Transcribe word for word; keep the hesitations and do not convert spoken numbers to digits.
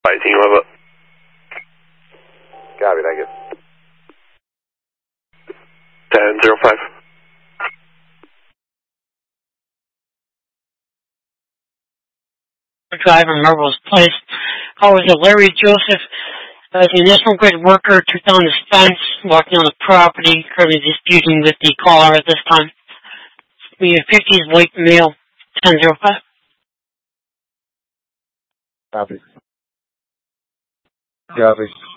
Fighting over. Copy, thank you. ten zero five. Drive in Melrose Place. Call was a Larry Joseph, uh, the National Grid worker, took down his fence, walking on the property, currently disputing with the caller at this time. We have fifties white male, ten zero five. Copy. Copy.